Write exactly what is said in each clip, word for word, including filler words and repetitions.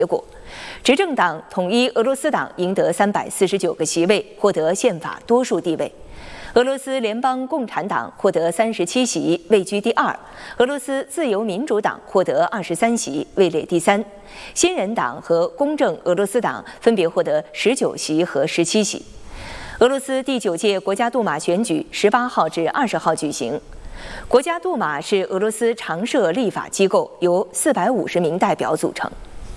结果，执政党统一俄罗斯党赢得三百四十九个席位，获得宪法多数地位。俄罗斯联邦共产党获得三十七席，位居第二；俄罗斯自由民主党获得二十三席，位列第三；新人党和公正俄罗斯党分别获得十九席和十七席。俄罗斯第九届国家杜马选举十八号至二十号举行。国家杜马是俄罗斯常设立法机构，由四百五十名代表组成。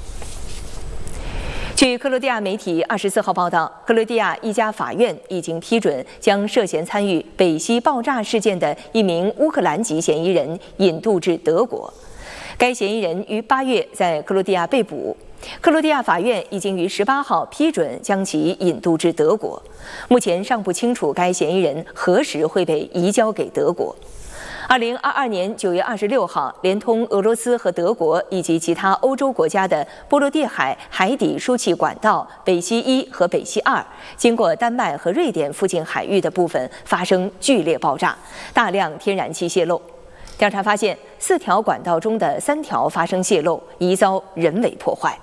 据克罗地亚媒体二十四号报道，克罗地亚一家法院已经批准将涉嫌参与北溪爆炸事件的一名乌克兰籍嫌疑人引渡至德国。该嫌疑人于八月在克罗地亚被捕，克罗地亚法院已经于十八号批准将其引渡至德国。目前尚不清楚该嫌疑人何时会被移交给德国。二零二二年九月二十六号，连通俄罗斯和德国以及其他欧洲国家的波罗的海海底输气管道北溪一和北溪二，经过丹麦和瑞典附近海域的部分发生剧烈爆炸，大量天然气泄漏。调查发现，四条管道中的三条发生泄漏，疑遭人为破坏。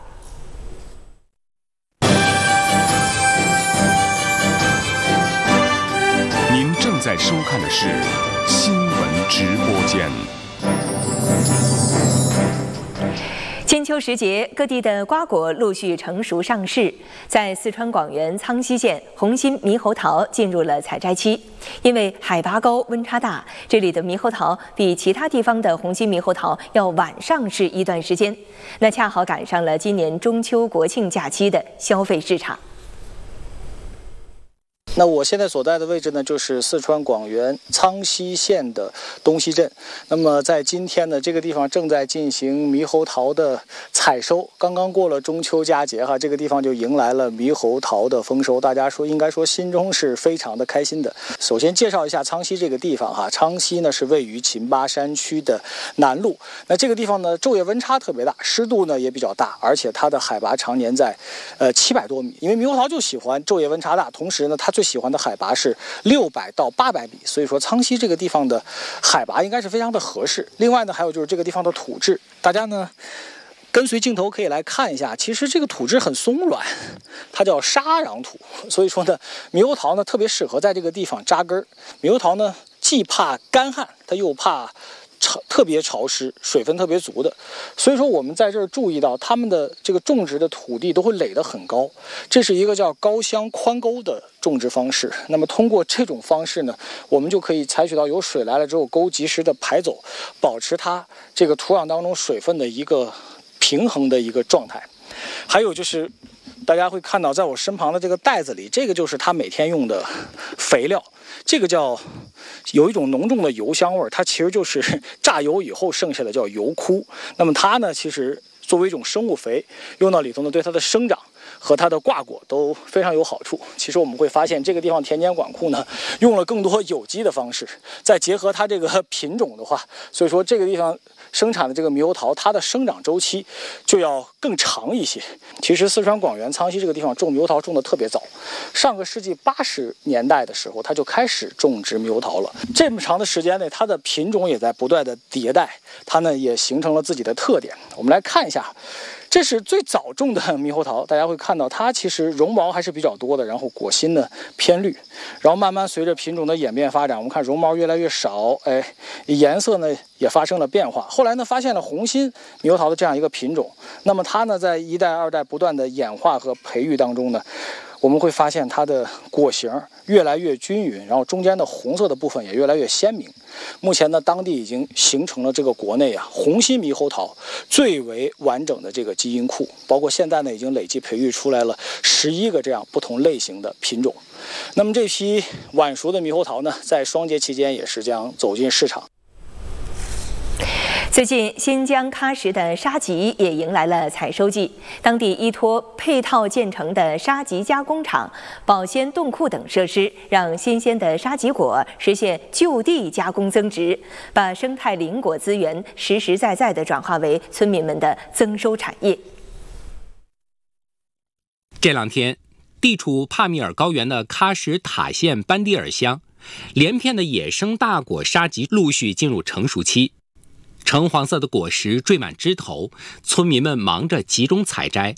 您正在收看的是新闻直播间。 金秋时节，各地的瓜果陆续成熟上市。在四川广元苍溪县，红心猕猴桃进入了采摘期。因为海拔高、温差大，这里的猕猴桃比其他地方的红心猕猴桃要晚上市一段时间。那恰好赶上了今年中秋国庆假期的消费市场。 那我现在所在的位置呢，就是四川广元苍溪县的东溪镇。那么在今天呢，这个地方正在进行猕猴桃的采收。刚刚过了中秋佳节哈，这个地方就迎来了猕猴桃的丰收。大家说应该说心中是非常的开心的。首先介绍一下苍溪这个地方哈，苍溪呢是位于秦巴山区的南麓。那这个地方呢，昼夜温差特别大，湿度呢也比较大，而且它的海拔常年在呃七百多米。因为猕猴桃就喜欢昼夜温差大，同时呢它最喜欢的海拔是六百到八百米，所以说苍溪这个地方的海拔应该是非常的合适。另外呢，还有就是这个地方的土质，大家呢跟随镜头可以来看一下，其实这个土质很松软，它叫沙壤土，所以说呢，猕猴桃呢特别适合在这个地方扎根。猕猴桃呢既怕干旱，它又怕潮特别潮湿，水分特别足的，所以说我们在这儿注意到它们的这个种植的土地都会垒得很高，这是一个叫高箱宽沟的种植方式。那么通过这种方式呢，我们就可以采取到有水来了之后，沟及时的排走，保持它这个土壤当中水分的一个平衡的一个状态。还有就是大家会看到在我身旁的这个袋子里，这个就是它每天用的肥料，这个叫有一种浓重的油香味，它其实就是榨油以后剩下的叫油枯。那么它呢，其实作为一种生物肥，用到里头呢，对它的生长和它的挂果都非常有好处。其实我们会发现，这个地方田间管库呢，用了更多有机的方式，再结合它这个品种的话，所以说这个地方生产的这个猕猴桃，它的生长周期就要更长一些。其实四川广元苍溪这个地方种猕猴桃种的特别早，上个世纪八十年代的时候，它就开始种植猕猴桃了。这么长的时间内，它的品种也在不断的迭代，它呢也形成了自己的特点。我们来看一下。这是最早种的猕猴桃，大家会看到它其实绒毛还是比较多的，然后果心呢偏绿，然后慢慢随着品种的演变发展，我们看绒毛越来越少，哎，颜色呢也发生了变化。后来呢发现了红心猕猴桃的这样一个品种，那么它呢在一代二代不断的演化和培育当中呢，我们会发现它的果形越来越均匀，然后中间的红色的部分也越来越鲜明。目前呢，当地已经形成了这个国内啊红心猕猴桃最为完整的这个基因库，包括现在呢已经累计培育出来了十一个这样不同类型的品种。那么这批晚熟的猕猴桃呢，在双节期间也是将走进市场。 最近，新疆喀什的沙棘也迎来了采收季。当地依托配套建成的沙棘加工厂、保鲜冻库等设施，让新鲜的沙棘果实现就地加工增值，把生态林果资源实实在在地转化为村民们的增收产业。 这两天，地处帕米尔高原的喀什塔县班迪尔乡，连片的野生大果沙棘陆续进入成熟期。橙黄色的果实缀满枝头，村民们忙着集中采摘，